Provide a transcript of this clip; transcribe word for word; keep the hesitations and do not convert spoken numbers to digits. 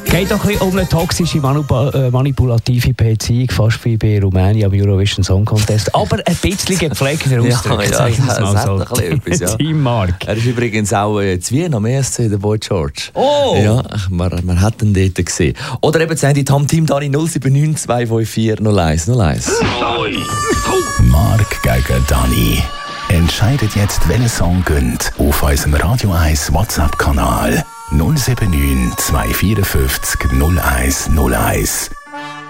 Geht doch ein bisschen um eine toxische, manipulative Beziehung, fast wie bei Rumänien am Eurovision Song Contest. Aber ein bisschen gepflegter Ausdruck. Ja, ja, das mal hat so. noch ein bisschen etwas, ja. Team Mark. Er ist übrigens auch äh, zu Wien am E S C, der Boy George. Oh! Ja, man, man hat ihn dort gesehen. Oder eben das Handy Team Dani null sieben neun zwei fünf vier null eins null eins. Mark gegen Dani. Entscheidet jetzt, welcher Song gönnt auf unserem Radio eins WhatsApp-Kanal null sieben neun zwei vier fünf null eins null eins.